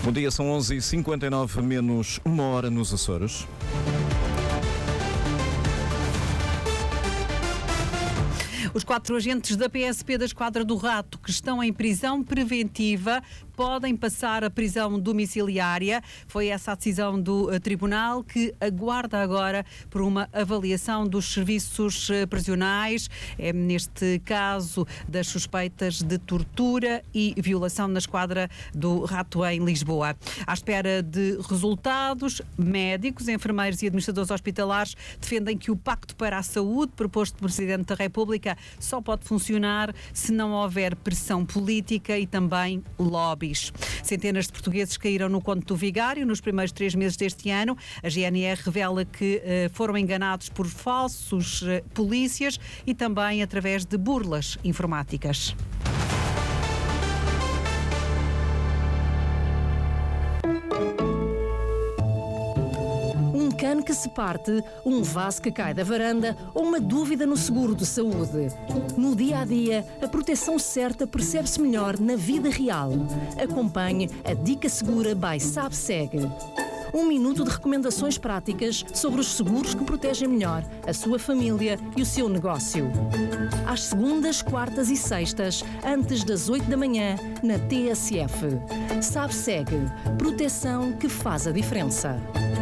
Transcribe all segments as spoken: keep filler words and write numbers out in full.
Bom dia, são onze e cinquenta e nove, menos uma hora nos Açores. Os quatro agentes da P S P da Esquadra do Rato que estão em prisão preventiva podem passar a prisão domiciliária. Foi essa a decisão do uh, Tribunal, que aguarda agora por uma avaliação dos serviços uh, prisionais, é, neste caso das suspeitas de tortura e violação na Esquadra do Rato em Lisboa. À espera de resultados, médicos, enfermeiros e administradores hospitalares defendem que o Pacto para a Saúde, proposto pelo Presidente da República, só pode funcionar se não houver pressão política e também lobbies. Centenas de portugueses caíram no conto do vigário nos primeiros três meses deste ano. A G N R revela que uh, foram enganados por falsos uh, polícias e também através de burlas informáticas. Um cano que se parte, um vaso que cai da varanda ou uma dúvida no seguro de saúde. No dia a dia, a proteção certa percebe-se melhor na vida real. Acompanhe a Dica Segura by SabSeg. Um minuto de recomendações práticas sobre os seguros que protegem melhor a sua família e o seu negócio. Às segundas, quartas e sextas, antes das oito da manhã, na T S F. SabSeg. Proteção que faz a diferença.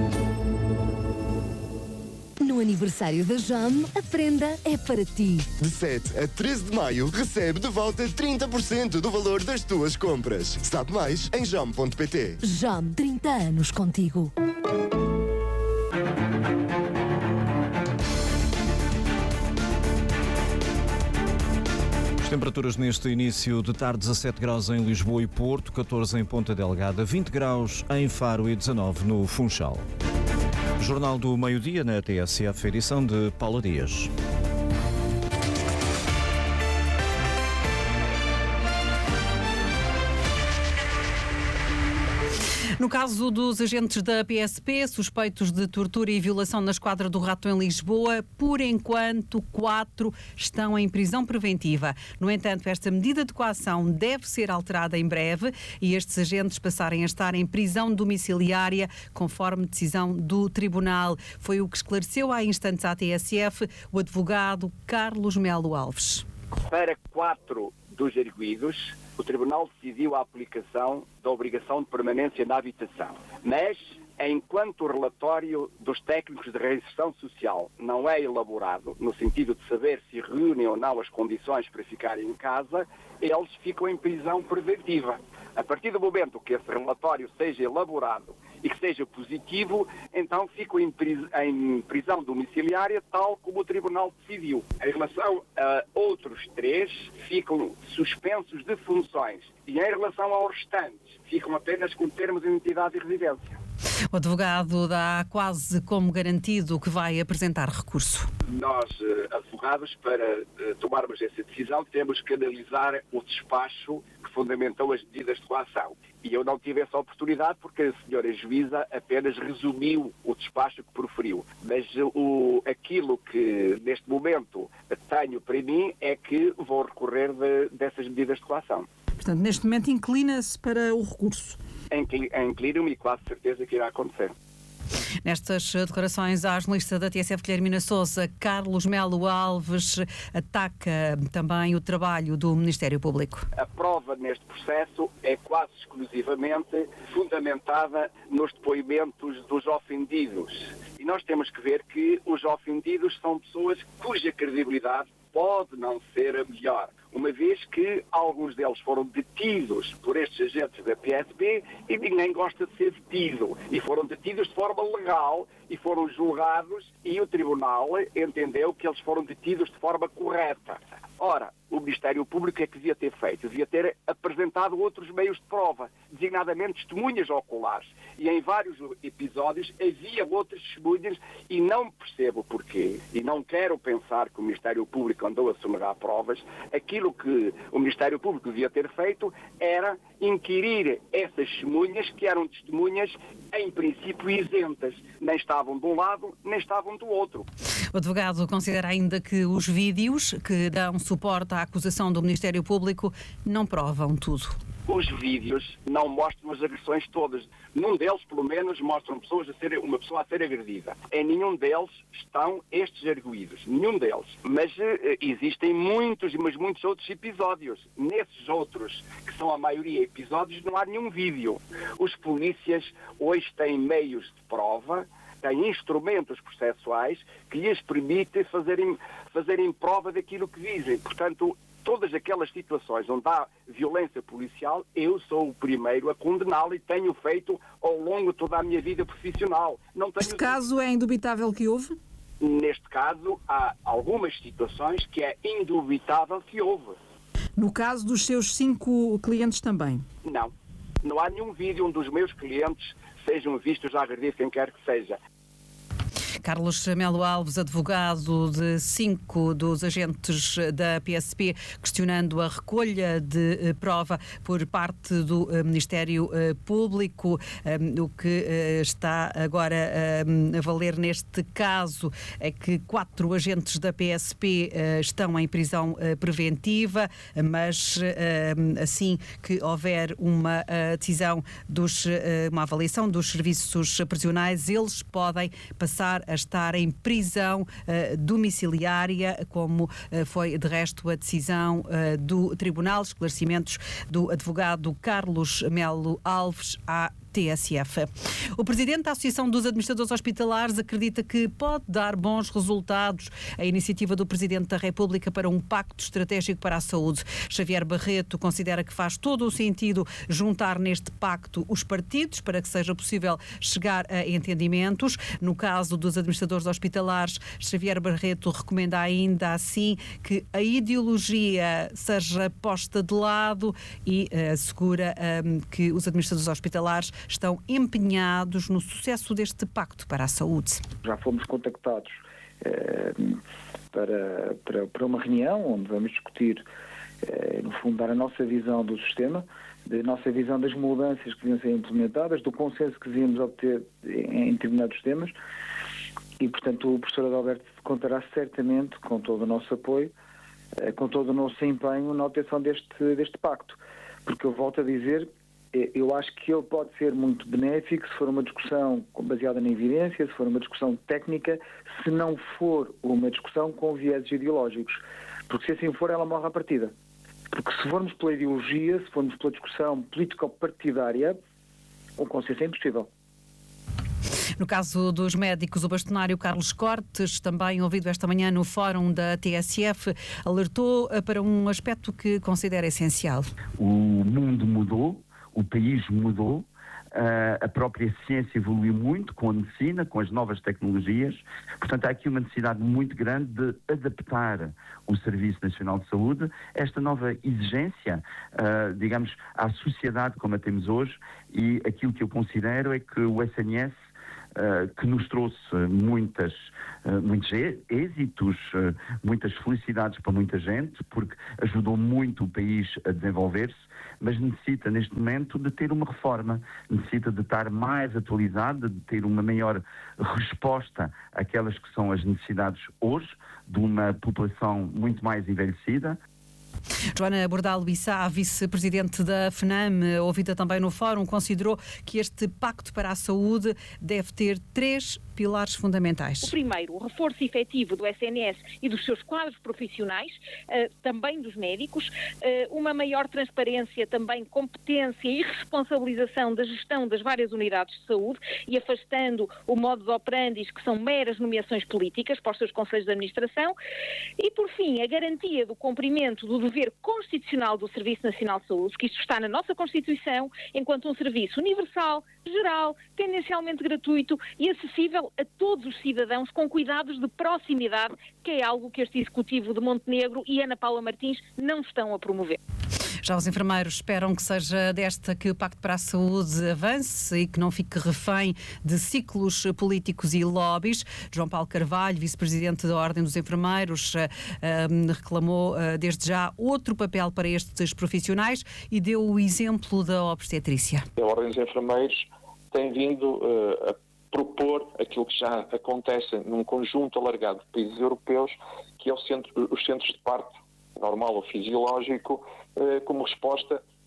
No aniversário da Jam, a prenda é para ti. De sete a treze de maio, recebe de volta trinta por cento do valor das tuas compras. Sabe mais em jam ponto pt. Jam, trinta anos contigo. As temperaturas neste início de tarde: dezassete graus em Lisboa e Porto, catorze em Ponta Delgada, vinte graus em Faro e dezanove no Funchal. Jornal do Meio-Dia na T S F, edição de Paula Dias. No caso dos agentes da P S P, suspeitos de tortura e violação na Esquadra do Rato em Lisboa, por enquanto, quatro estão em prisão preventiva. No entanto, esta medida de coação deve ser alterada em breve e estes agentes passarem a estar em prisão domiciliária, conforme decisão do Tribunal. Foi o que esclareceu há instantes à T S F o advogado Carlos Melo Alves. Para quatro dos arguidos, o Tribunal decidiu a aplicação da obrigação de permanência na habitação. Mas, enquanto o relatório dos técnicos de reinserção social não é elaborado no sentido de saber se reúnem ou não as condições para ficarem em casa, eles ficam em prisão preventiva. A partir do momento que esse relatório seja elaborado e que seja positivo, então ficam em, pris- em prisão domiciliária, tal como o Tribunal decidiu. Em relação a outros três, ficam suspensos de funções e em relação aos restantes, ficam apenas com termos de identidade e residência. O advogado dá quase como garantido que vai apresentar recurso. Nós, advogados, para tomarmos essa decisão, temos que analisar o despacho que fundamentou as medidas de coação. E eu não tive essa oportunidade porque a senhora juíza apenas resumiu o despacho que proferiu. Mas o, aquilo que neste momento tenho para mim é que vou recorrer de, dessas medidas de coação. Portanto, neste momento inclina-se para o recurso. Inclino-me e quase certeza que irá acontecer. Nestas declarações à jornalista da T S F, Guilhermina Sousa, Carlos Melo Alves ataca também o trabalho do Ministério Público. A prova neste processo é quase exclusivamente fundamentada nos depoimentos dos ofendidos. E nós temos que ver que os ofendidos são pessoas cuja credibilidade pode não ser a melhor, uma vez que alguns deles foram detidos por estes agentes da P S P e ninguém gosta de ser detido. E foram detidos de forma legal e foram julgados e o Tribunal entendeu que eles foram detidos de forma correta. Ora, o Ministério Público é que devia ter feito? Devia ter apresentado outros meios de prova, designadamente testemunhas oculares. E em vários episódios havia outras testemunhas e não percebo porquê. E não quero pensar que o Ministério Público andou a sonegar provas. Aquilo que o Ministério Público devia ter feito era inquirir essas testemunhas, que eram testemunhas em princípio isentas. Nem estavam de um lado, nem estavam do outro. O advogado considera ainda que os vídeos que dão suporte à acusação do Ministério Público não provam tudo. os vídeos não mostram as agressões todas. Num deles, pelo menos, mostram pessoas a ser, uma pessoa a ser agredida. Em nenhum deles estão estes arguídos. Nenhum deles. Mas uh, existem muitos, mas muitos outros episódios. Nesses outros, que são a maioria episódios, não há nenhum vídeo. Os polícias hoje têm meios de prova, têm instrumentos processuais que lhes permitem fazerem, fazerem prova daquilo que dizem. Portanto, todas aquelas situações onde há violência policial, eu sou o primeiro a condená-la e tenho feito ao longo de toda a minha vida profissional. Não tenho... Este caso é indubitável que houve? Neste caso, há algumas situações que é indubitável que houve. No caso dos seus cinco clientes também? Não. Não há nenhum vídeo onde dos meus clientes sejam vistos a agredir quem quer que seja. Carlos Melo Alves, advogado de cinco dos agentes da P S P, questionando a recolha de prova por parte do Ministério Público. O que está agora a valer neste caso é que quatro agentes da P S P estão em prisão preventiva, mas assim que houver uma decisão, dos, uma avaliação dos serviços prisionais, eles podem passar a estar em prisão uh, domiciliária, como uh, foi de resto a decisão uh, do Tribunal. Esclarecimentos do advogado Carlos Melo Alves à T S F. O presidente da Associação dos Administradores Hospitalares acredita que pode dar bons resultados a iniciativa do Presidente da República para um pacto estratégico para a saúde. Xavier Barreto considera que faz todo o sentido juntar neste pacto os partidos para que seja possível chegar a entendimentos. No caso dos administradores hospitalares, Xavier Barreto recomenda ainda assim que a ideologia seja posta de lado e uh, assegura um, que os administradores hospitalares estão empenhados no sucesso deste pacto para a saúde. Já fomos contactados eh, para, para, para uma reunião onde vamos discutir, eh, no fundo, dar a nossa visão do sistema, da nossa visão das mudanças que deviam ser implementadas, do consenso que devíamos obter em, em determinados temas e, portanto, o professor Adalberto contará certamente com todo o nosso apoio, eh, com todo o nosso empenho na obtenção deste, deste pacto, porque eu volto a dizer, eu acho que ele pode ser muito benéfico se for uma discussão baseada na evidência, se for uma discussão técnica, se não for uma discussão com vieses ideológicos. Porque se assim for, ela morre à partida. Porque se formos pela ideologia, se formos pela discussão político-partidária, o consenso é impossível. No caso dos médicos, o bastonário Carlos Cortes, também ouvido esta manhã no fórum da T S F, alertou para um aspecto que considera essencial. O mundo mudou. O país mudou, a própria ciência evoluiu muito com a medicina, com as novas tecnologias. Portanto, há aqui uma necessidade muito grande de adaptar o Serviço Nacional de Saúde a esta nova exigência, digamos, à sociedade como a temos hoje. E aquilo que eu considero é que o S N S, Uh, que nos trouxe muitas, uh, muitos êxitos, uh, muitas felicidades para muita gente, porque ajudou muito o país a desenvolver-se, mas necessita neste momento de ter uma reforma, necessita de estar mais atualizada, de ter uma maior resposta àquelas que são as necessidades hoje, de uma população muito mais envelhecida. Joana Bordal Bissá, vice-presidente da FNAM, ouvida também no fórum, considerou que este pacto para a saúde deve ter três pilares fundamentais. O primeiro, o reforço efetivo do S N S e dos seus quadros profissionais, uh, também dos médicos, uh, uma maior transparência, também competência e responsabilização da gestão das várias unidades de saúde e afastando o modus operandi, que são meras nomeações políticas para os seus conselhos de administração, e por fim a garantia do cumprimento do dever constitucional do Serviço Nacional de Saúde, que isto está na nossa Constituição, enquanto um serviço universal, geral, tendencialmente gratuito e acessível a todos os cidadãos com cuidados de proximidade, que é algo que este Executivo de Montenegro e Ana Paula Martins não estão a promover. Já os enfermeiros esperam que seja desta que o Pacto para a Saúde avance e que não fique refém de ciclos políticos e lobbies. João Paulo Carvalho, vice-presidente da Ordem dos Enfermeiros, reclamou desde já outro papel para estes profissionais e deu o exemplo da obstetrícia. A Ordem dos Enfermeiros tem vindo uh, a propor aquilo que já acontece num conjunto alargado de países europeus, que é o centro, os centros de parto normal ou fisiológico, como resposta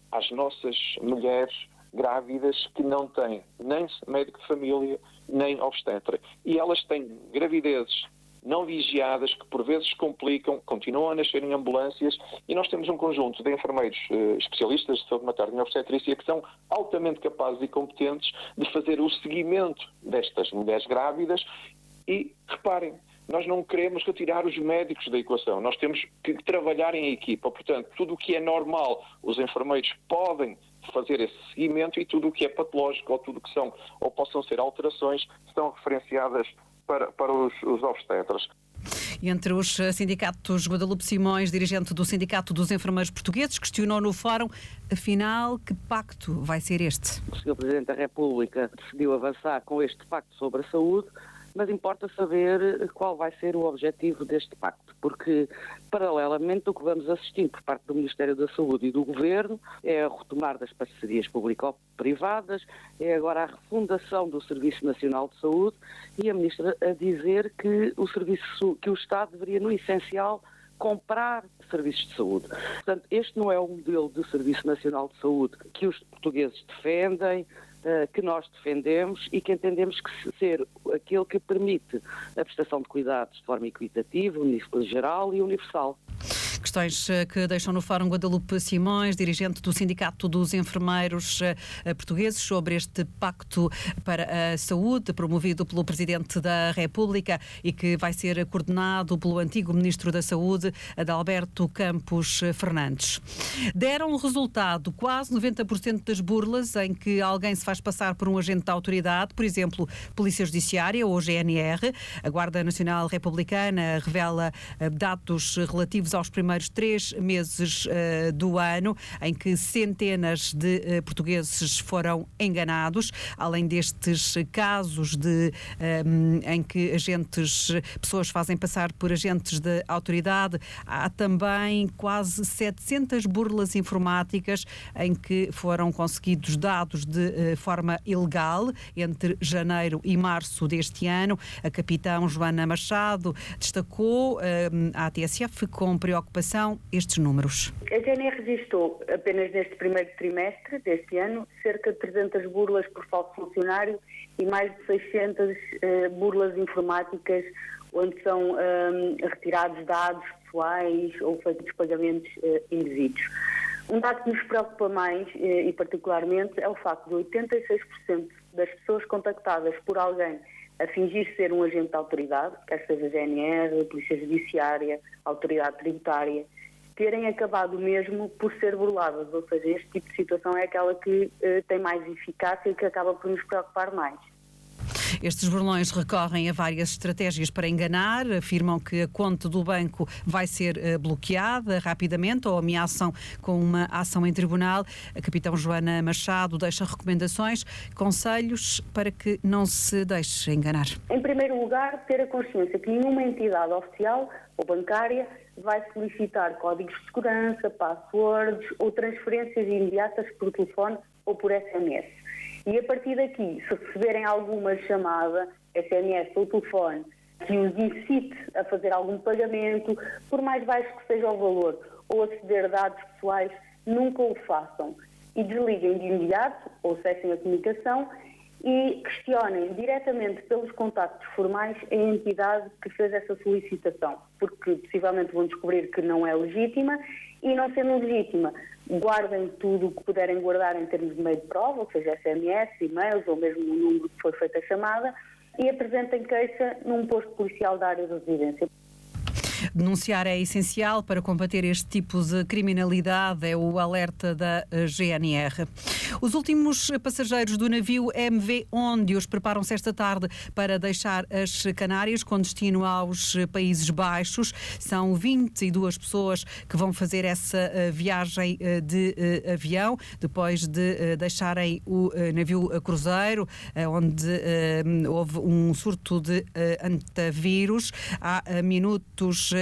às nossas mulheres grávidas que não têm nem médico de família, nem obstetra. E elas têm gravidezes não vigiadas, que por vezes complicam, continuam a nascer em ambulâncias, e nós temos um conjunto de enfermeiros eh, especialistas de saúde materna e obstetrícia que são altamente capazes e competentes de fazer o seguimento destas mulheres grávidas. E, reparem, nós não queremos retirar os médicos da equação, nós temos que trabalhar em equipa. Portanto, tudo o que é normal, os enfermeiros podem fazer esse seguimento, e tudo o que é patológico ou tudo o que são ou possam ser alterações são referenciadas para, para os, os obstetras. Entre os sindicatos, Guadalupe Simões, dirigente do Sindicato dos Enfermeiros Portugueses, questionou no fórum, afinal, que pacto vai ser este? O senhor Presidente da República decidiu avançar com este pacto sobre a saúde, mas importa saber qual vai ser o objetivo deste pacto, porque, paralelamente, o que vamos assistir por parte do Ministério da Saúde e do Governo é a retomar das parcerias público-privadas, é agora a refundação do Serviço Nacional de Saúde, e a Ministra a dizer que o, serviço, que o Estado deveria, no essencial, comprar serviços de saúde. Portanto, este não é o modelo de Serviço Nacional de Saúde que os portugueses defendem, que nós defendemos e que entendemos que ser aquele que permite a prestação de cuidados de forma equitativa, geral e universal. Questões que deixam no fórum Guadalupe Simões, dirigente do Sindicato dos Enfermeiros Portugueses, sobre este pacto para a saúde promovido pelo Presidente da República e que vai ser coordenado pelo antigo Ministro da Saúde, Adalberto Campos Fernandes. Deram resultado quase noventa por cento das burlas em que alguém se faz passar por um agente da autoridade, por exemplo, Polícia Judiciária ou G N R. A Guarda Nacional Republicana revela dados relativos aos primeiros primeiros três meses uh, do ano, em que centenas de uh, portugueses foram enganados. Além destes casos de, um, em que agentes, pessoas fazem passar por agentes de autoridade, há também quase setecentas burlas informáticas em que foram conseguidos dados de uh, forma ilegal entre janeiro e março deste ano. A capitão Joana Machado destacou uh, à T S F com preocupação estes números. A G N R registrou apenas neste primeiro trimestre deste ano cerca de trezentas burlas por falso funcionário e mais de seiscentas uh, burlas informáticas onde são um, retirados dados pessoais ou feitos pagamentos uh, indevidos. Um dado que nos preocupa mais uh, e particularmente é o facto de oitenta e seis por cento das pessoas contactadas por alguém a fingir ser um agente de autoridade, quer seja a G N R, a Polícia Judiciária, a Autoridade Tributária, terem acabado mesmo por ser burladas. Ou seja, este tipo de situação é aquela que eh, tem mais eficácia e que acaba por nos preocupar mais. Estes burlões recorrem a várias estratégias para enganar, afirmam que a conta do banco vai ser uh, bloqueada rapidamente ou ameaçam com uma ação em tribunal. A capitão Joana Machado deixa recomendações, conselhos para que não se deixe enganar. Em primeiro lugar, ter a consciência que nenhuma entidade oficial ou bancária vai solicitar códigos de segurança, passwords ou transferências imediatas por telefone ou por S M S. E a partir daqui, se receberem alguma chamada, S M S ou telefone, que os incite a fazer algum pagamento, por mais baixo que seja o valor, ou aceder a dados pessoais, nunca o façam. E desliguem de imediato, ou cessem a comunicação, e questionem diretamente pelos contactos formais a entidade que fez essa solicitação, porque possivelmente vão descobrir que não é legítima, e não sendo legítima, guardem tudo o que puderem guardar em termos de meio de prova, ou seja, S M S, e-mails ou mesmo o número que foi feita a chamada, e apresentem queixa num posto policial da área de residência. Denunciar é essencial para combater este tipo de criminalidade, é o alerta da G N R. Os últimos passageiros do navio M V Ondios preparam-se esta tarde para deixar as Canárias com destino aos Países Baixos. São vinte e duas pessoas que vão fazer essa viagem de avião, depois de deixarem o navio cruzeiro, onde houve um surto de antavírus. Há minutos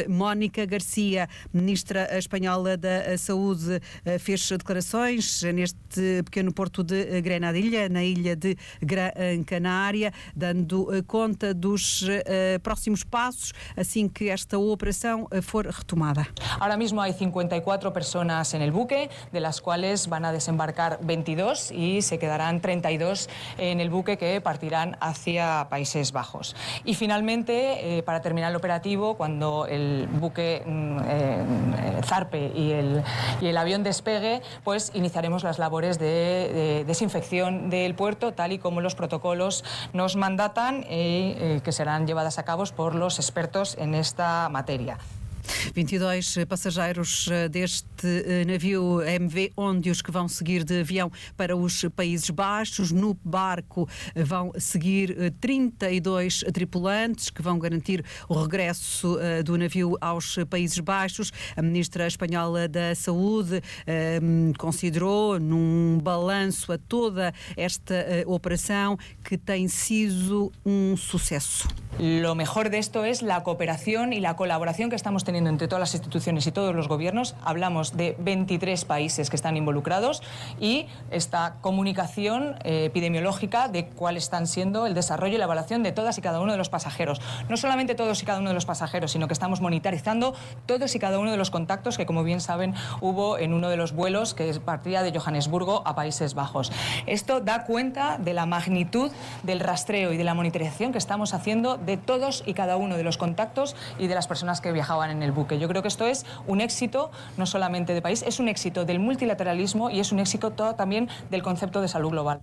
Mónica Garcia, ministra espanhola da Saúde, fez declarações neste pequeno porto de Granadilha, na ilha de Gran Canária, dando conta dos próximos passos assim que esta operação for retomada. Ahora mismo hay cincuenta y cuatro personas en el buque, de las cuales van a desembarcar veintidós y se quedarán treinta y dos en el buque que partirán hacia Países Bajos. Y finalmente, eh, para terminar el operativo, cuando el buque eh, zarpe y el, y el avión despegue, pues iniciaremos las labores de, de desinfección del puerto, tal y como los protocolos nos mandatan, y eh, que serán llevadas a cabo por los expertos en esta materia. vinte e dois passageiros deste navio M V Óndios que vão seguir de avião para os Países Baixos. No barco vão seguir trinta e dois tripulantes que vão garantir o regresso do navio aos Países Baixos. A ministra espanhola da Saúde um, considerou num balanço a toda esta uh, operação que tem sido um sucesso. Lo mejor de esto es la cooperación y la colaboración que estamos teniendo entre todas las instituciones y todos los gobiernos. Hablamos de veintitrés países que están involucrados y esta comunicación eh, epidemiológica de cuál están siendo el desarrollo y la evaluación de todas y cada uno de los pasajeros. No solamente todos y cada uno de los pasajeros, sino que estamos monitorizando todos y cada uno de los contactos que, como bien saben, hubo en uno de los vuelos que partía de Johannesburgo a Países Bajos. Esto da cuenta de la magnitud del rastreo y de la monitorización que estamos haciendo de todos y cada uno de los contactos y de las personas que viajaban en el buque. Yo creo que esto es un éxito no solamente de país, es un éxito del multilateralismo y es un éxito todo también del concepto de salud global.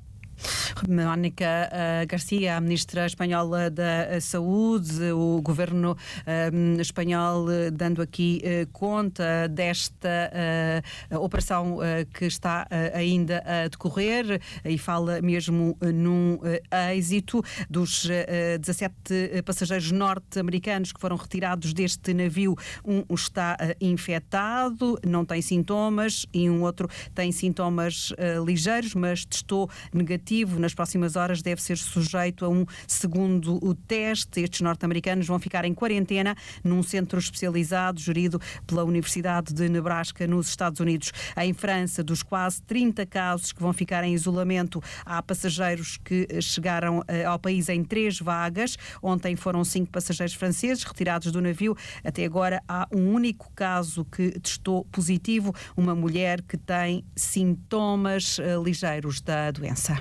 Mónica uh, Garcia, a ministra espanhola da Saúde, o governo uh, espanhol uh, dando aqui uh, conta desta uh, operação uh, que está uh, ainda a decorrer e fala mesmo uh, num uh, êxito dos uh, dezassete passageiros norte-americanos que foram retirados deste navio. Um está uh, infectado, não tem sintomas, e um outro tem sintomas uh, ligeiros, mas testou negativo. Nas próximas horas deve ser sujeito a um segundo teste. Estes norte-americanos vão ficar em quarentena num centro especializado gerido pela Universidade de Nebraska, nos Estados Unidos. Em França, dos quase trinta casos que vão ficar em isolamento, há passageiros que chegaram ao país em três vagas. Ontem foram cinco passageiros franceses retirados do navio. Até agora há um único caso que testou positivo, uma mulher que tem sintomas ligeiros da doença.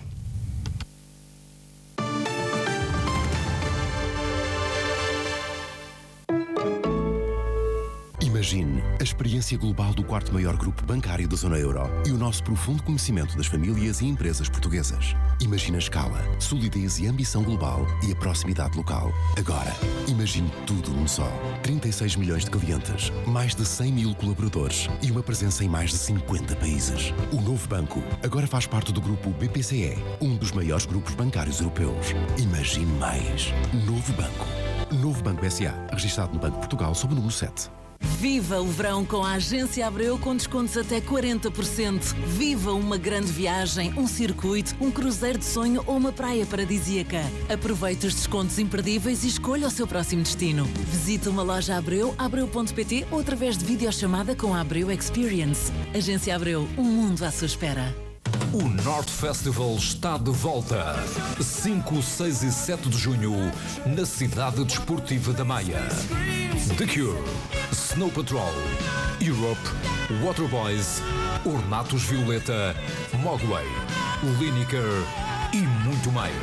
Imagine a experiência global do quarto maior grupo bancário da zona euro e o nosso profundo conhecimento das famílias e empresas portuguesas. Imagine a escala, solidez e ambição global e a proximidade local. Agora, imagine tudo num só. trinta e seis milhões de clientes, mais de cem mil colaboradores e uma presença em mais de cinquenta países. O novo banco agora faz parte do grupo B P C E, um dos maiores grupos bancários europeus. Imagine mais. Novo Banco. Novo Banco S A, registado no Banco de Portugal sob o número sete. Viva o verão com a Agência Abreu com descontos até quarenta por cento. Viva uma grande viagem, um circuito, um cruzeiro de sonho ou uma praia paradisíaca. Aproveite os descontos imperdíveis e escolha o seu próximo destino. Visite uma loja Abreu, abreu ponto pt ou através de videochamada com a Abreu Experience. Agência Abreu, um mundo à sua espera. O North Festival está de volta. cinco, seis e sete de junho, na cidade desportiva da Maia. The Cure, Snow Patrol, Europe, Waterboys, Ornatos Violeta, Mogwai, Lineker e muito mais.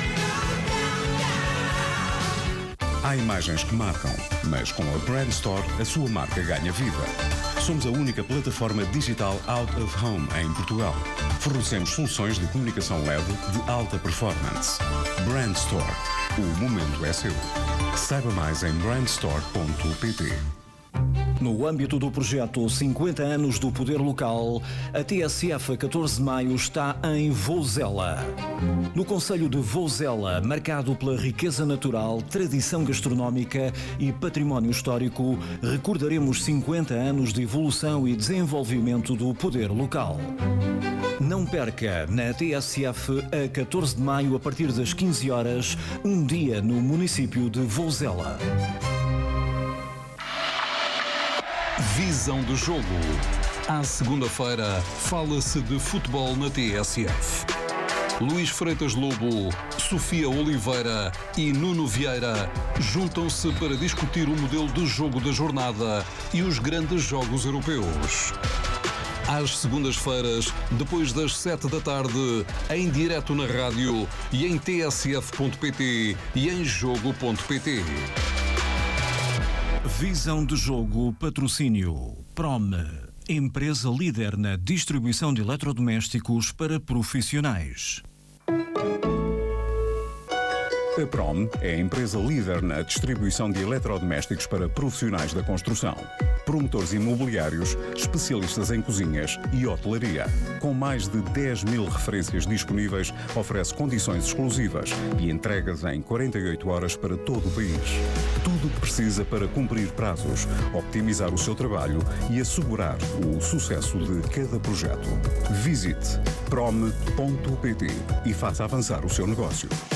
Há imagens que marcam, mas com a Brand Store a sua marca ganha vida. Somos a única plataforma digital out of home em Portugal. Fornecemos soluções de comunicação L E D de alta performance. Brand Store. O momento é seu. Saiba mais em brandstore ponto pt. No âmbito do projeto cinquenta anos do Poder Local, a T S F a catorze de maio está em Vouzela. No concelho de Vouzela, marcado pela riqueza natural, tradição gastronómica e património histórico, recordaremos cinquenta anos de evolução e desenvolvimento do Poder Local. Não perca, na T S F, a catorze de maio, a partir das quinze horas, um dia no município de Vouzela. Visão de jogo. À segunda-feira, fala-se de futebol na T S F. Luís Freitas Lobo, Sofia Oliveira e Nuno Vieira juntam-se para discutir o modelo de jogo da jornada e os grandes jogos europeus. Às segundas-feiras, depois das sete da tarde, em direto na rádio e em t s f ponto p t e em jogo ponto p t. Visão de jogo, patrocínio Prom, empresa líder na distribuição de eletrodomésticos para profissionais. A Prom é a empresa líder na distribuição de eletrodomésticos para profissionais da construção. Promotores imobiliários, especialistas em cozinhas e hotelaria. Com mais de dez mil referências disponíveis, oferece condições exclusivas e entregas em quarenta e oito horas para todo o país. Tudo o que precisa para cumprir prazos, optimizar o seu trabalho e assegurar o sucesso de cada projeto. Visite prom ponto p t e faça avançar o seu negócio.